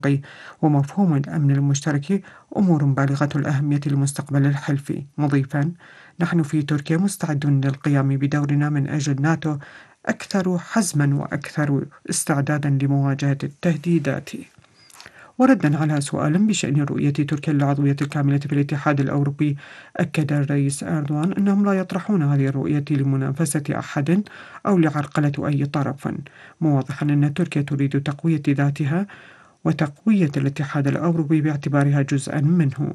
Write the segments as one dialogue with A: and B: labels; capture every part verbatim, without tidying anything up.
A: ومفهوم الأمن المشترك أمور بالغة الأهمية لمستقبل الحلف، مضيفاً: نحن في تركيا مستعدون للقيام بدورنا من أجل ناتو أكثر حزماً وأكثر استعداداً لمواجهة التهديدات. وردا على سؤال بشأن رؤية تركيا للعضوية الكاملة في الاتحاد الأوروبي، أكد الرئيس أردوغان أنهم لا يطرحون هذه الرؤية لمنافسة أحد أو لعرقلة أي طرف، موضحا أن تركيا تريد تقوية ذاتها وتقوية الاتحاد الأوروبي باعتبارها جزءا منه.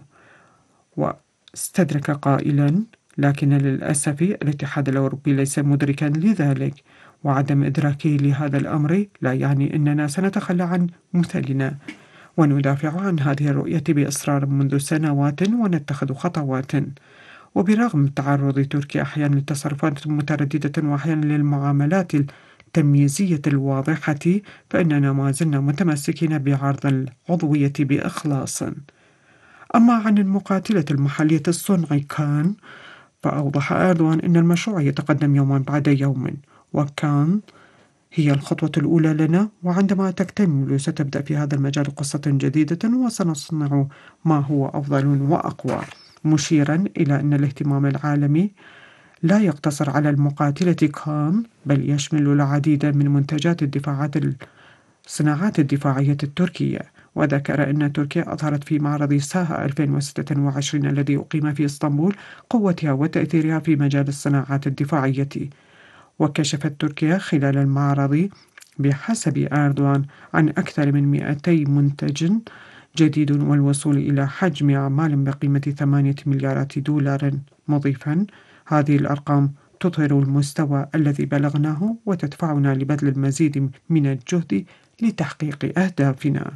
A: واستدرك قائلا: لكن للأسف الاتحاد الأوروبي ليس مدركا لذلك، وعدم إدراكه لهذا الأمر لا يعني أننا سنتخلى عن مثلنا، وندافع عن هذه الرؤية بإصرار منذ سنوات ونتخذ خطوات. وبرغم تعرض تركيا أحيانا لتصرفات مترددة وأحيانا للمعاملات التمييزية الواضحة، فإننا ما زلنا متمسكين بعرض العضوية بإخلاص. أما عن المقاتلة المحلية الصنع كان، فأوضح أردوغان أن المشروع يتقدم يوما بعد يوم، وكان هي الخطوة الأولى لنا، وعندما تكتمل ستبدأ في هذا المجال قصة جديدة وسنصنع ما هو أفضل وأقوى، مشيرا إلى أن الاهتمام العالمي لا يقتصر على المقاتلة كان، بل يشمل العديد من منتجات الدفاعات الصناعات الدفاعية التركية. وذكر أن تركيا أظهرت في معرض ساها ألفين وستة وعشرين الذي أقيم في اسطنبول قوتها وتأثيرها في مجال الصناعات الدفاعية. وكشفت تركيا خلال المعرض بحسب أردوغان عن أكثر من مئتي منتج جديد والوصول إلى حجم أعمال بقيمة ثمانية مليارات دولار، مضيفا: هذه الأرقام تظهر المستوى الذي بلغناه وتدفعنا لبذل المزيد من الجهد لتحقيق أهدافنا.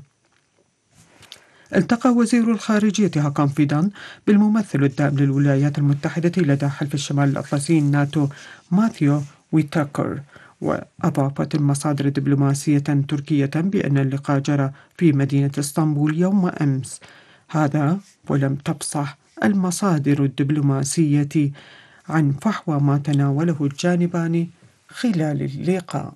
A: التقى وزير الخارجية هاكان فيدان بالممثل الدائم للولايات المتحدة لدى حلف الشمال الأطلسي ناتو ماثيو ويتاكر. وأضافت المصادر الدبلوماسية تركية بأن اللقاء جرى في مدينة اسطنبول يوم أمس هذا، ولم تفصح المصادر الدبلوماسية عن فحوى ما تناوله الجانبان خلال اللقاء.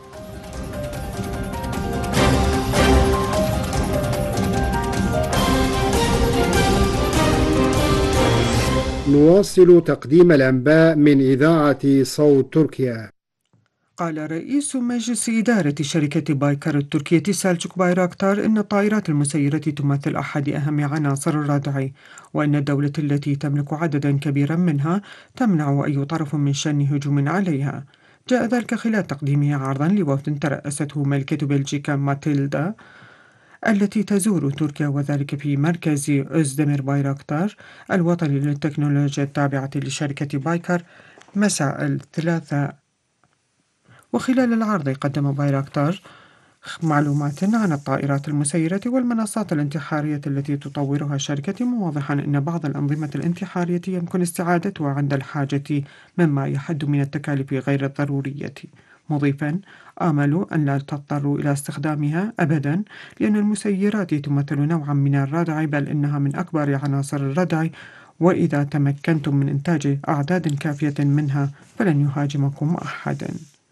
B: نواصل تقديم الأنباء من إذاعة صوت تركيا.
A: قال رئيس مجلس إدارة شركة بايكر التركية سيلجوك بايراكتار إن الطائرات المسيرة تمثل أحد أهم عناصر الردع، وأن الدولة التي تملك عددا كبيرا منها تمنع أي طرف من شن هجوم عليها. جاء ذلك خلال تقديمه عرضا لوفد ترأسته ملكة بلجيكا ماتيلدا التي تزور تركيا، وذلك في مركز أوزدمير بايراكتار الوطني للتكنولوجيا التابعة لشركة بايكر مساء الثلاثاء. وخلال العرض قدم بايراكتار معلومات عن الطائرات المسيرة والمنصات الانتحارية التي تطورها الشركة، موضحا أن بعض الأنظمة الانتحارية يمكن استعادتها عند الحاجة مما يحد من التكاليف غير الضرورية، مضيفا: آمل أن لا تضطروا إلى استخدامها أبدا، لأن المسيرات تمثل نوعا من الردع، بل إنها من أكبر عناصر الردع، وإذا تمكنتم من إنتاج أعداد كافية منها فلن يهاجمكم أحدا.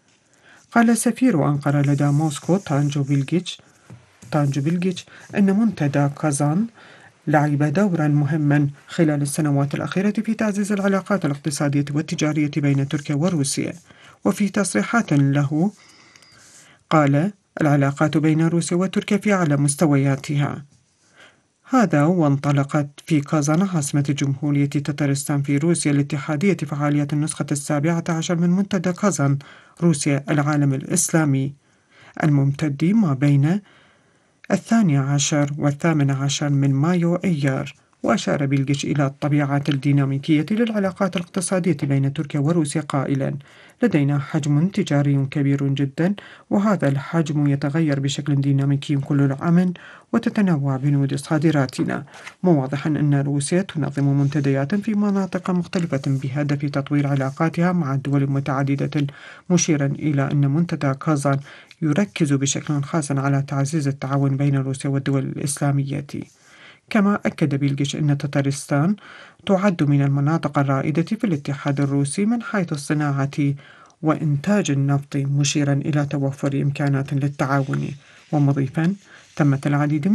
A: قال سفير أنقرة لدى موسكو تانجو بيلجيتش تانجو بيلجيتش أن منتدى كازان لعب دورا مهما خلال السنوات الأخيرة في تعزيز العلاقات الاقتصادية والتجارية بين تركيا وروسيا. وفي تصريحات له قال: العلاقات بين روسيا وتركيا في أعلى مستوياتها. هذا وانطلقت في كازان عاصمة جمهورية تتارستان في روسيا الاتحادية فعاليات النسخة السابعة عشر من منتدى كازان روسيا العالم الإسلامي الممتد ما بين الثاني عشر والثامن عشر من مايو أيار. وأشار بيلجيتش إلى الطبيعة الديناميكية للعلاقات الاقتصادية بين تركيا وروسيا قائلا: لدينا حجم تجاري كبير جدا، وهذا الحجم يتغير بشكل ديناميكي كل العام، وتتنوع بنود صادراتنا، موضحا أن روسيا تنظم منتديات في مناطق مختلفة بهدف تطوير علاقاتها مع الدول متعددة، مشيرا إلى أن منتدى كازان يركز بشكل خاص على تعزيز التعاون بين روسيا والدول الإسلامية. كما أكد بيلجيتش أن تتارستان تعد من المناطق الرائدة في الاتحاد الروسي من حيث الصناعة وإنتاج النفط، مشيرا إلى توفر إمكانات للتعاون، ومضيفا: تمت العديد